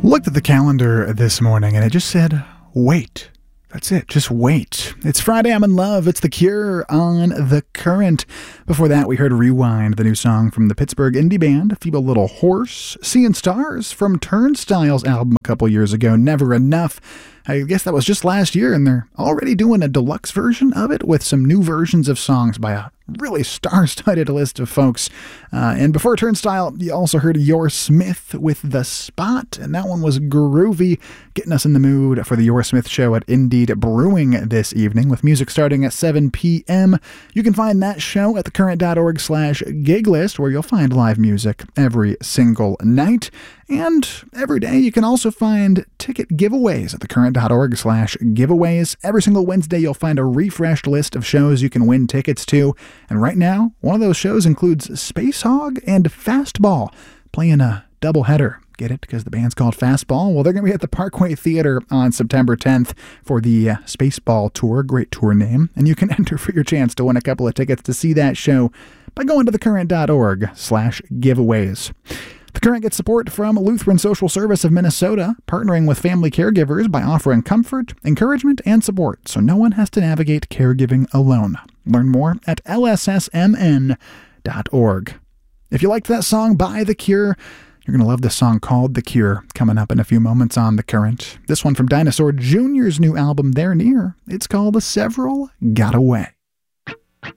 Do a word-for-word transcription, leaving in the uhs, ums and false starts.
Looked at the calendar this morning and it just said, wait. That's it. Just wait. It's Friday. I'm in love. It's The Cure on The Current. Before that, we heard Rewind, the new song from the Pittsburgh indie band Feeble Little Horse. Seeing Stars from Turnstile's album a couple years ago, Never Enough. I guess that was just last year, and they're already doing a deluxe version of it with some new versions of songs by a really star-studded list of folks. Uh, and before Turnstile, you also heard Yor Smith with The Spot, and that one was groovy, getting us in the mood for the Yor Smith Show at Indeed Brewing this evening, with music starting at seven p.m. You can find that show at thecurrent.org slash gig list, where you'll find live music every single night. And every day you can also find ticket giveaways at thecurrent.org slash giveaways. Every single Wednesday you'll find a refreshed list of shows you can win tickets to. And right now, one of those shows includes Space Hog and Fastball, playing a doubleheader. Get it? Because the band's called Fastball? Well, they're going to be at the Parkway Theater on September tenth for the uh, Spaceball Tour. Great tour name. And you can enter for your chance to win a couple of tickets to see that show by going to thecurrent.org slash giveaways. The Current gets support from Lutheran Social Service of Minnesota, partnering with family caregivers by offering comfort, encouragement, and support so no one has to navigate caregiving alone. Learn more at L S S M N dot org. If you liked that song by The Cure, you're going to love this song called The Cure, coming up in a few moments on The Current. This one from Dinosaur Junior's new album, They're Near. It's called Several Got Away.